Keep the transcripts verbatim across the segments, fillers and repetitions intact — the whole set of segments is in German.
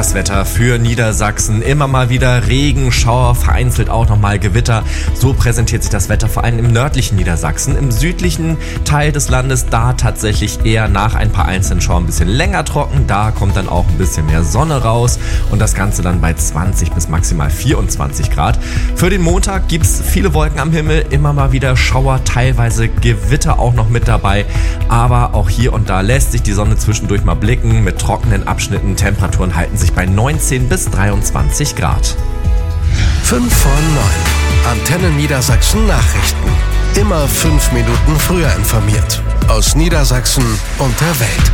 das Wetter für Niedersachsen. Immer mal wieder Regen, Schauer, vereinzelt auch nochmal Gewitter. So präsentiert sich das Wetter vor allem im nördlichen Niedersachsen. Im südlichen Teil des Landes da tatsächlich eher nach ein paar einzelnen Schauern ein bisschen länger trocken. Da kommt dann auch ein bisschen mehr Sonne raus und das Ganze dann bei zwanzig bis maximal vierundzwanzig Grad. Für den Montag gibt es viele Wolken am Himmel, immer mal wieder Schauer, teilweise Gewitter auch noch mit dabei. Aber auch hier und da lässt sich die Sonne zwischendurch mal blicken mit trockenen Abschnitten. Temperaturen halten sich bei neunzehn bis dreiundzwanzig Grad. fünf vor neun. Antenne Niedersachsen Nachrichten. Immer fünf Minuten früher informiert. Aus Niedersachsen und der Welt.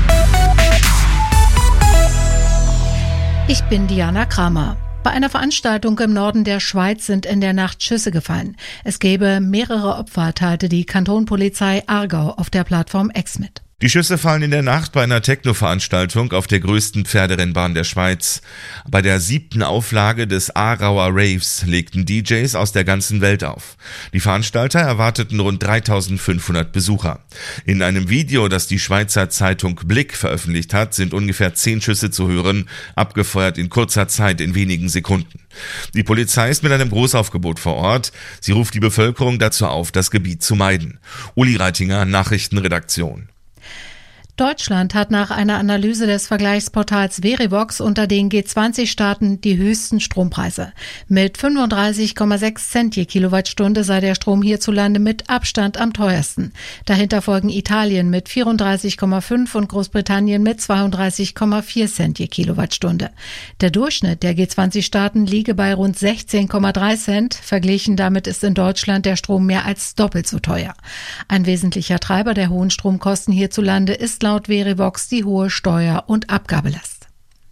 Ich bin Diana Kramer. Bei einer Veranstaltung im Norden der Schweiz sind in der Nacht Schüsse gefallen. Es gebe mehrere Opfer, teilte die Kantonpolizei Aargau auf der Plattform X mit. Die Schüsse fallen in der Nacht bei einer Techno-Veranstaltung auf der größten Pferderennbahn der Schweiz. Bei der siebten Auflage des Aarauer Raves legten D Js aus der ganzen Welt auf. Die Veranstalter erwarteten rund dreitausendfünfhundert Besucher. In einem Video, das die Schweizer Zeitung Blick veröffentlicht hat, sind ungefähr zehn Schüsse zu hören, abgefeuert in kurzer Zeit in wenigen Sekunden. Die Polizei ist mit einem Großaufgebot vor Ort. Sie ruft die Bevölkerung dazu auf, das Gebiet zu meiden. Uli Reitinger, Nachrichtenredaktion. Deutschland hat nach einer Analyse des Vergleichsportals Verivox unter den G zwanzig Staaten die höchsten Strompreise. Mit fünfunddreißig Komma sechs Cent je Kilowattstunde sei der Strom hierzulande mit Abstand am teuersten. Dahinter folgen Italien mit vierunddreißig Komma fünf und Großbritannien mit zweiunddreißig Komma vier Cent je Kilowattstunde. Der Durchschnitt der G zwanzig Staaten liege bei rund sechzehn Komma drei Cent. Verglichen damit ist in Deutschland der Strom mehr als doppelt so teuer. Ein wesentlicher Treiber der hohen Stromkosten hierzulande ist laut Verivox die hohe Steuer- und Abgabelast.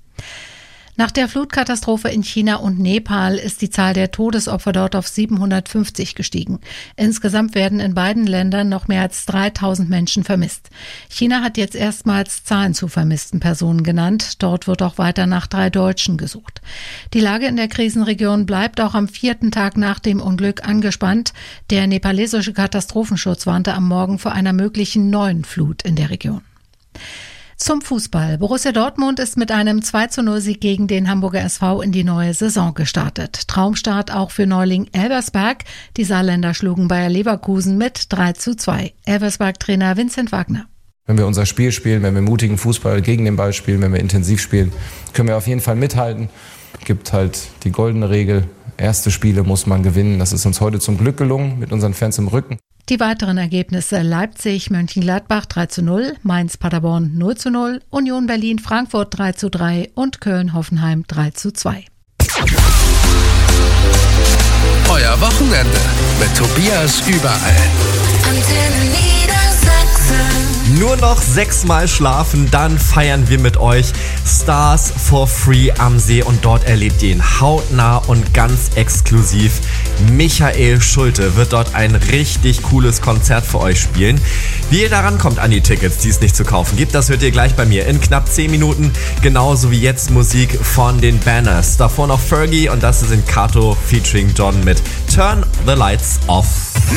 Nach der Flutkatastrophe in China und Nepal ist die Zahl der Todesopfer dort auf siebenhundertfünfzig gestiegen. Insgesamt werden in beiden Ländern noch mehr als dreitausend Menschen vermisst. China hat jetzt erstmals Zahlen zu vermissten Personen genannt. Dort wird auch weiter nach drei Deutschen gesucht. Die Lage in der Krisenregion bleibt auch am vierten Tag nach dem Unglück angespannt. Der nepalesische Katastrophenschutz warnte am Morgen vor einer möglichen neuen Flut in der Region. Zum Fußball. Borussia Dortmund ist mit einem zwei zu null Sieg gegen den Hamburger S V in die neue Saison gestartet. Traumstart auch für Neuling Elversberg. Die Saarländer schlugen Bayer Leverkusen mit drei zu zwei. Elversberg-Trainer Vincent Wagner. Wenn wir unser Spiel spielen, wenn wir mutigen Fußball gegen den Ball spielen, wenn wir intensiv spielen, können wir auf jeden Fall mithalten. Es gibt halt die goldene Regel. Erste Spiele muss man gewinnen. Das ist uns heute zum Glück gelungen mit unseren Fans im Rücken. Die weiteren Ergebnisse: Leipzig, Mönchengladbach drei zu null, Mainz, Paderborn null zu null, Union Berlin, Frankfurt drei zu drei und Köln, Hoffenheim drei zu zwei. Euer Wochenende mit Tobias überall. Antenne Niedersachsen. Nur noch sechsmal schlafen, dann feiern wir mit euch Stars for Free am See und dort erlebt ihr ihn hautnah und ganz exklusiv. Michael Schulte wird dort ein richtig cooles Konzert für euch spielen. Wie ihr daran kommt an die Tickets, die es nicht zu kaufen gibt, das hört ihr gleich bei mir in knapp zehn Minuten. Genauso wie jetzt Musik von den Banners. Davor noch Fergie und das ist in Kato featuring John mit Turn the Lights Off.